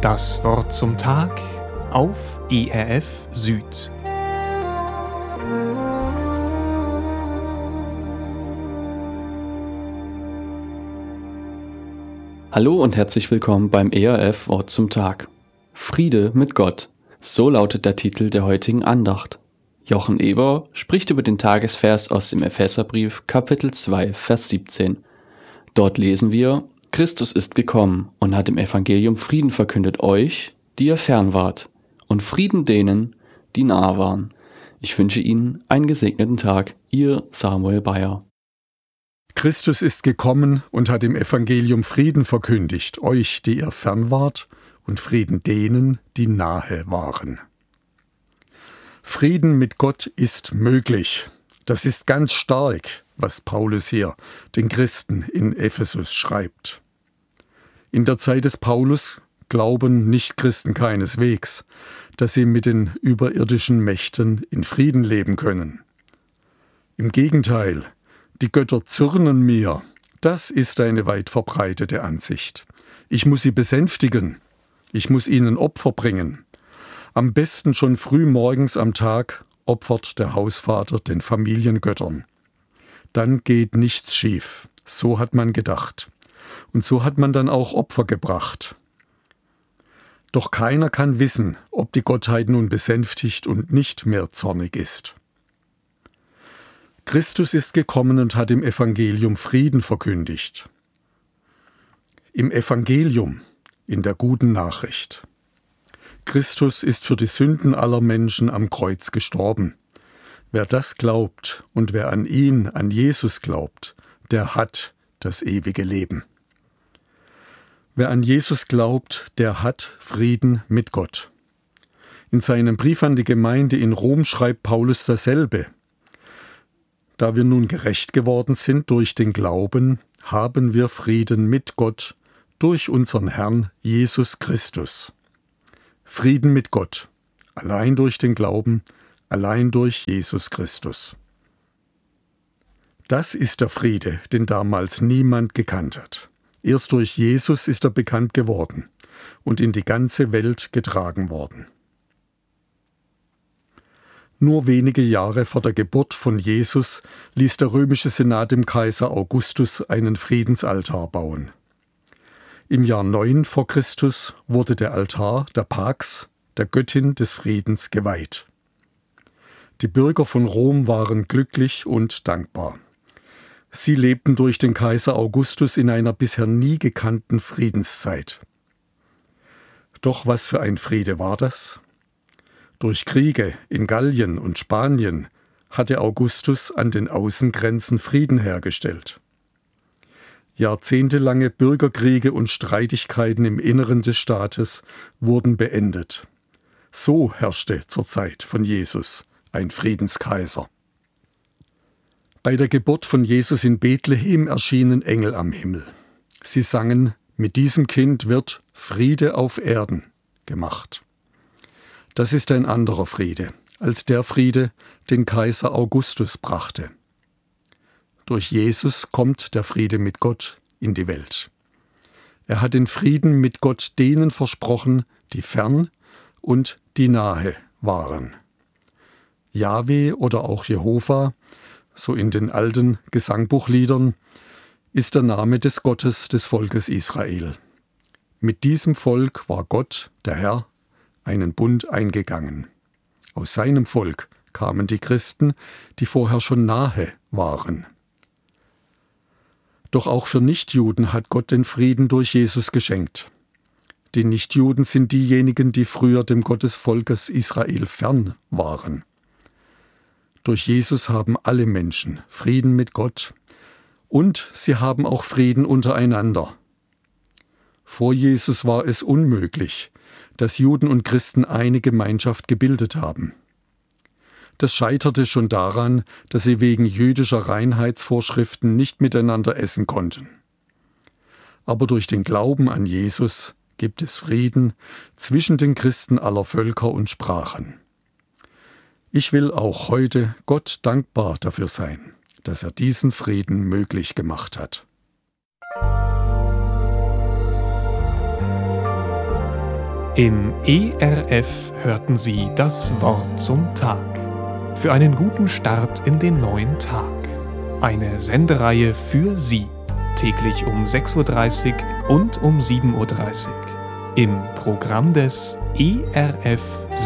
Das Wort zum Tag auf ERF Süd. Hallo und herzlich willkommen beim ERF Wort zum Tag. Friede mit Gott. So lautet der Titel der heutigen Andacht. Jochen Eber spricht über den Tagesvers aus dem Epheserbrief, Kapitel 2, Vers 17. Dort lesen wir: Christus ist gekommen und hat im Evangelium Frieden verkündet euch, die ihr fern wart, und Frieden denen, die nahe waren. Ich wünsche Ihnen einen gesegneten Tag. Ihr Samuel Bayer. Christus ist gekommen und hat im Evangelium Frieden verkündigt, euch, die ihr fern wart, und Frieden denen, die nahe waren. Frieden mit Gott ist möglich. Das ist ganz stark, was Paulus hier den Christen in Ephesus schreibt. In der Zeit des Paulus glauben Nichtchristen keineswegs, dass sie mit den überirdischen Mächten in Frieden leben können. Im Gegenteil, die Götter zürnen mir. Das ist eine weit verbreitete Ansicht. Ich muss sie besänftigen. Ich muss ihnen Opfer bringen. Am besten schon früh morgens am Tag opfert der Hausvater den Familiengöttern. Dann geht nichts schief. So hat man gedacht. Und so hat man dann auch Opfer gebracht. Doch keiner kann wissen, ob die Gottheit nun besänftigt und nicht mehr zornig ist. Christus ist gekommen und hat im Evangelium Frieden verkündigt. Im Evangelium, in der guten Nachricht. Christus ist für die Sünden aller Menschen am Kreuz gestorben. Wer das glaubt und wer an ihn, an Jesus glaubt, der hat das ewige Leben. Wer an Jesus glaubt, der hat Frieden mit Gott. In seinem Brief an die Gemeinde in Rom schreibt Paulus dasselbe. Da wir nun gerecht geworden sind durch den Glauben, haben wir Frieden mit Gott durch unseren Herrn Jesus Christus. Frieden mit Gott, allein durch den Glauben, allein durch Jesus Christus. Das ist der Friede, den damals niemand gekannt hat. Erst durch Jesus ist er bekannt geworden und in die ganze Welt getragen worden. Nur wenige Jahre vor der Geburt von Jesus ließ der römische Senat dem Kaiser Augustus einen Friedensaltar bauen. Im Jahr 9 vor Christus wurde der Altar der Pax, der Göttin des Friedens, geweiht. Die Bürger von Rom waren glücklich und dankbar. Sie lebten durch den Kaiser Augustus in einer bisher nie gekannten Friedenszeit. Doch was für ein Friede war das? Durch Kriege in Gallien und Spanien hatte Augustus an den Außengrenzen Frieden hergestellt. Jahrzehntelange Bürgerkriege und Streitigkeiten im Inneren des Staates wurden beendet. So herrschte zur Zeit von Jesus ein Friedenskaiser. Bei der Geburt von Jesus in Bethlehem erschienen Engel am Himmel. Sie sangen: Mit diesem Kind wird Friede auf Erden gemacht. Das ist ein anderer Friede als der Friede, den Kaiser Augustus brachte. Durch Jesus kommt der Friede mit Gott in die Welt. Er hat den Frieden mit Gott denen versprochen, die fern und die nahe waren. Jahwe oder auch Jehova, so in den alten Gesangbuchliedern, ist der Name des Gottes des Volkes Israel. Mit diesem Volk war Gott, der Herr, einen Bund eingegangen. Aus seinem Volk kamen die Christen, die vorher schon nahe waren. Doch auch für Nichtjuden hat Gott den Frieden durch Jesus geschenkt. Die Nichtjuden sind diejenigen, die früher dem Gott des Volkes Israel fern waren. Durch Jesus haben alle Menschen Frieden mit Gott und sie haben auch Frieden untereinander. Vor Jesus war es unmöglich, dass Juden und Christen eine Gemeinschaft gebildet haben. Das scheiterte schon daran, dass sie wegen jüdischer Reinheitsvorschriften nicht miteinander essen konnten. Aber durch den Glauben an Jesus gibt es Frieden zwischen den Christen aller Völker und Sprachen. Ich will auch heute Gott dankbar dafür sein, dass er diesen Frieden möglich gemacht hat. Im ERF hörten Sie das Wort zum Tag. Für einen guten Start in den neuen Tag. Eine Sendereihe für Sie. Täglich um 6:30 Uhr und um 7:30 Uhr. Im Programm des ERF